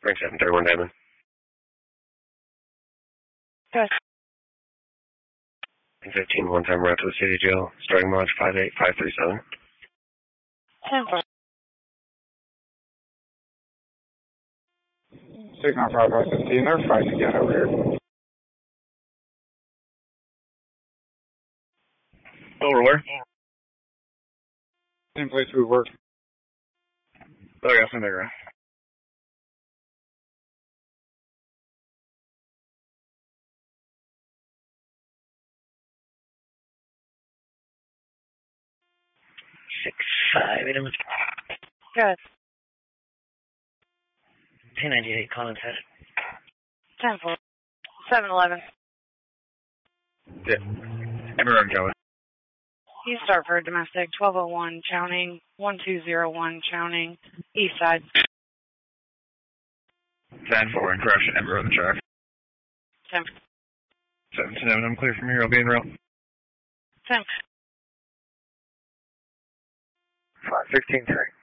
Rank 731 Diamond. Good. 15, one-time route to the city jail, starting March 58537. 10-4. Signal 515, they're fighting again over here. Over where? Same place we work. Oh, yeah, same there. 6-5, Good. 1098, Collins head. 10-4. 7-11. Yeah. Emerald Joey. You start for domestic 1201 Chowning, 1201 Chowning, east side. 10-4, correction, Emerald on the track. 10. 7-7, I'm clear from here, I'll be en route. 10. 5-16-3.